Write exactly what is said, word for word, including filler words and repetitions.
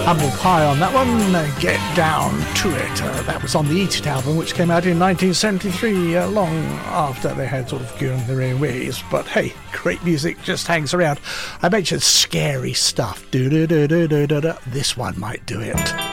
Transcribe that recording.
Humble Pie on that one, uh, Get Down to It. Uh, that was on the Eat It album, which came out in nineteen seventy-three, uh, long after they had sort of gone their own ways. But hey, great music just hangs around. I mentioned scary stuff. Do-do-do-do-do-do-do. This one might do it.